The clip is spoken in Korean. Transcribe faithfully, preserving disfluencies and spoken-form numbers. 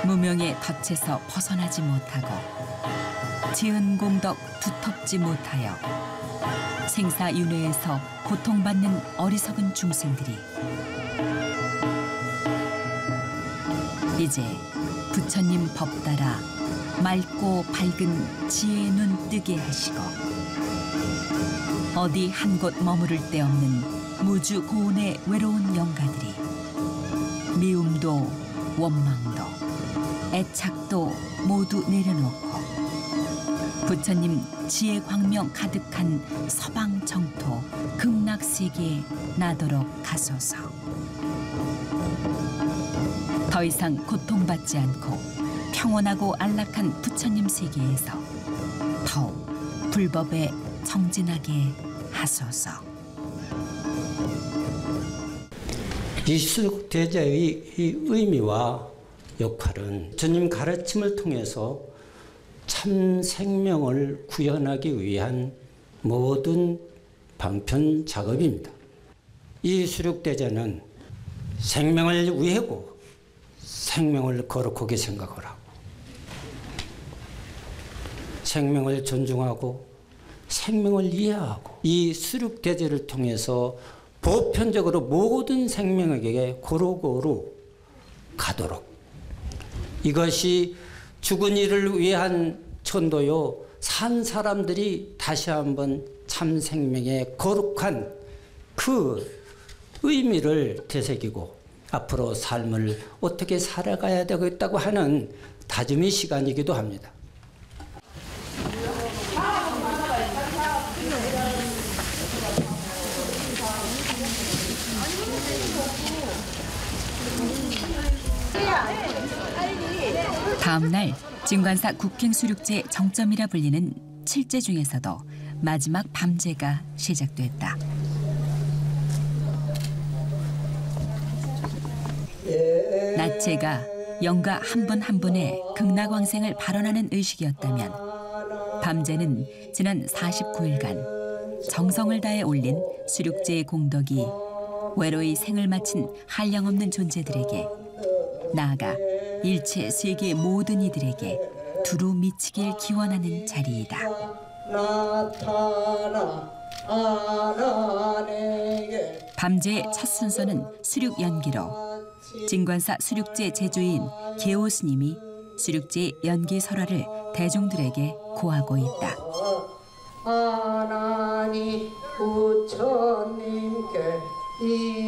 무명의 덫에서 벗어나지 못하고 지은 공덕 두텁지 못하여 생사윤회에서 고통받는 어리석은 중생들이 이제 부처님 법 따라 맑고 밝은 지혜의 눈 뜨게 하시고 어디 한 곳 머무를 데 없는 무주 고운의 외로운 영가들이 미움도 원망도 애착도 모두 내려놓고 부처님 지혜 광명 가득한 서방 정토 극락세계에 나도록 가소서. 더 이상 고통받지 않고 평온하고 안락한 부처님 세계에서 더욱 불법에 정진하게 하소서. 이 수육대제의 이 의미와 역할은 주님 가르침을 통해서 참 생명을 구현하기 위한 모든 방편 작업입니다. 이 수육대제는 생명을 위하고 생명을 거룩하게 생각을 하고 생명을 존중하고 생명을 이해하고 이 수육대제를 통해서 보편적으로 모든 생명에게 고루고루 가도록 이것이 죽은 이를 위한 천도요 산 사람들이 다시 한번 참 생명의 거룩한 그 의미를 되새기고 앞으로 삶을 어떻게 살아가야 되겠다고 하는 다짐의 시간이기도 합니다. 다음 날 진관사 국행수륙제 정점이라 불리는 칠제 중에서도 마지막 밤제가 시작됐다. 낮제가 영가 한 분 한 분의 극락왕생을 발언하는 의식이었다면 밤제는 지난 사십구 일간 정성을 다해 올린 수륙제의 공덕이 외로이 생을 마친 한량없는 존재들에게 나아가 일체 세계 모든 이들에게 두루 미치길 기원하는 자리이다. 밤제의 첫 순서는 수륙 연기로 진관사 수륙제 제주인 계오 스님이 수륙제 연기 설화를 대중들에게 고하고 있다. 하나님 부처님께